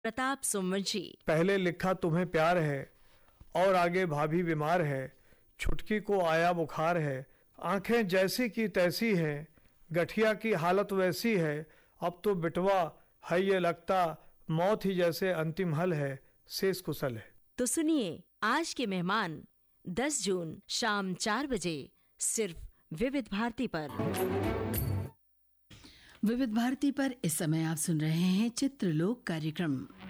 प्रताप सुमवंशी। पहले लिखा तुम्हें प्यार है और आगे भाभी बीमार है, छुटकी को आया बुखार है, आंखें जैसी की तैसी है, गठिया की हालत वैसी है, अब तो बिटवा है ये लगता, मौत ही जैसे अंतिम हल है, शेष कुशल है। तो सुनिए आज के मेहमान 10 जून शाम 4 बजे सिर्फ विविध भारती पर। विविध भारती पर इस समय आप सुन रहे हैं चित्रलोक कार्यक्रम।